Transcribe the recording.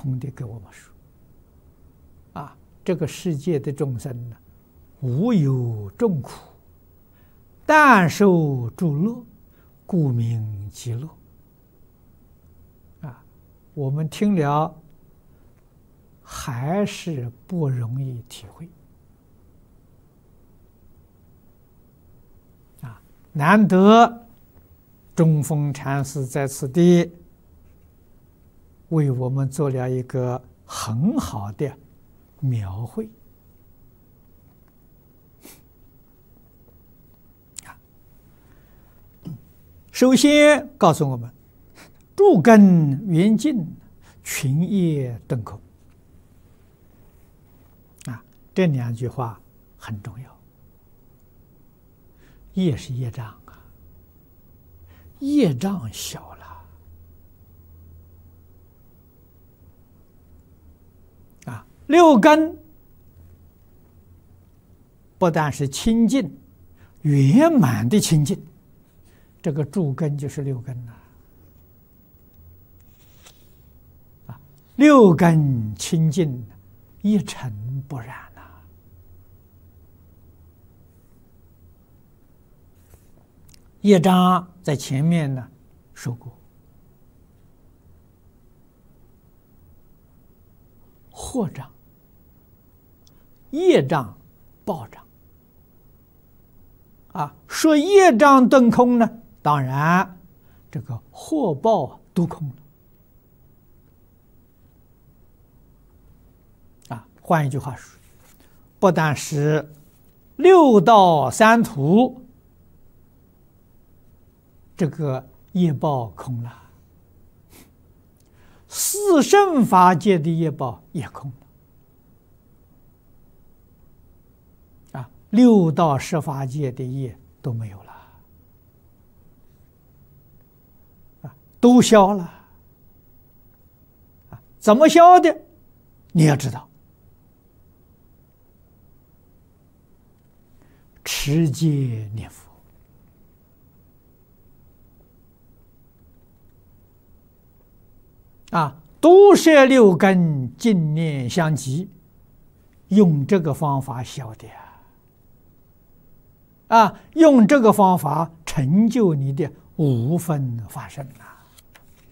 空地给我们说：这个世界的众生呢，无有众苦，但受诸乐，故名极乐。我们听了还是不容易体会。难得中峰禅师在此地为我们做了一个很好的描绘。首先告诉我们，诸根圆净，群业顿空。这两句话很重要。业是业障业障小了六根不但是清净圆满的清净，这个诸根就是六根六根清净，一尘不染业障在前面呢说过，惑障、业障、报障说业障顿空呢，当然这个祸报都空了换一句话说，不但是六道三途这个业报空了，四圣法界的业报也空了六道十法界的业都没有了都消了怎么消的？你要知道，持戒念佛都摄六根，净念相继，用这个方法消的用这个方法成就你的无分法身